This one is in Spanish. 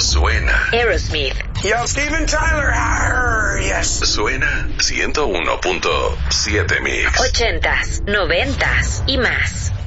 Suena. Aerosmith. Yo, Steven Tyler. Arr, yes. Suena 101.7 Mix. 80s, 90s y más.